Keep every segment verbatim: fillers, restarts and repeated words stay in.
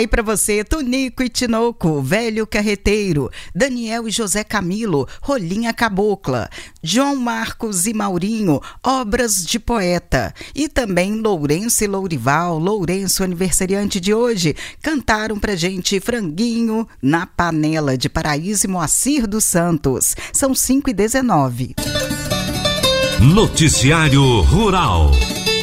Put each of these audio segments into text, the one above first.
aí pra você, Tunico e Tinoco, Velho Carreteiro, Daniel e José Camilo, Rolinha Cabocla, João Marcos e Maurinho, Obras de Poeta. E também Lourenço e Lourival, Lourenço, aniversariante de hoje, cantaram pra gente Franguinho na Panela, de Paraíso e Moacir dos Santos. São cinco e dezenove. Noticiário Rural.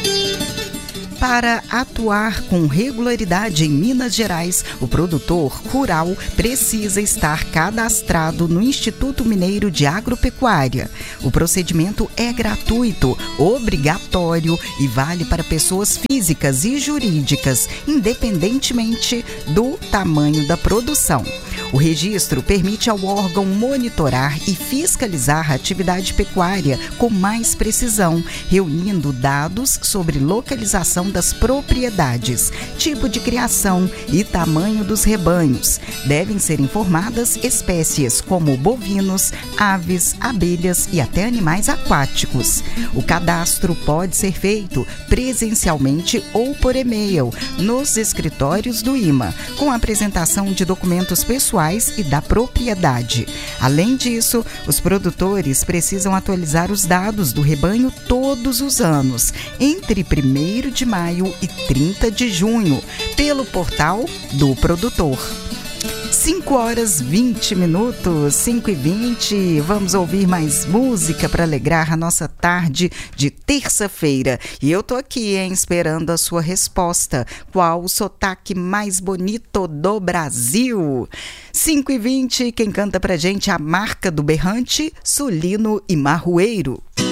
Para atuar com regularidade em Minas Gerais, o produtor rural precisa estar cadastrado no Instituto Mineiro de Agropecuária. O procedimento é gratuito, obrigatório e vale para pessoas físicas e jurídicas, independentemente do tamanho da produção. O registro permite ao órgão monitorar e fiscalizar a atividade pecuária com mais precisão, reunindo dados sobre localização das propriedades, tipo de criação e tamanho dos rebanhos. Devem ser informadas espécies como bovinos, aves, abelhas e até animais aquáticos. O cadastro pode ser feito presencialmente ou por e-mail nos escritórios do I M A, com a apresentação de documentos pessoais e da propriedade. Além disso, os produtores precisam atualizar os dados do rebanho todos os anos, entre primeiro de maio e trinta de junho, pelo portal do produtor. cinco horas vinte minutos, cinco e vinte. Vamos ouvir mais música para alegrar a nossa tarde de terça-feira. E eu tô aqui, hein, esperando a sua resposta. Qual o sotaque mais bonito do Brasil? cinco e vinte, quem canta pra gente é a Marca do Berrante, Sulino e Marroeiro.